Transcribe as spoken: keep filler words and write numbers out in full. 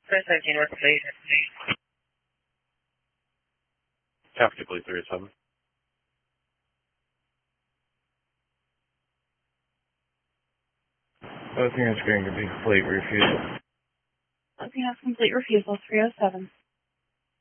First seventeen North Fleet. Traffic Fleet three oh seven. I think it's going to be complete refusal. I think that's complete refusal, three oh seven.